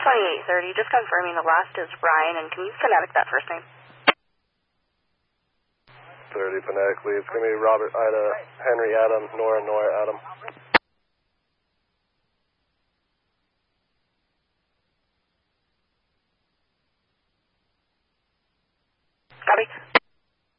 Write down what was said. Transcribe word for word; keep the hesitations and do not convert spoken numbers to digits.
twenty-eight thirty, just confirming the last is Ryan, and can you phonetic that first name? thirty phonetically, it's going to be Robert, Ida, Henry, Adam, Nora, Nora, Adam. Copy.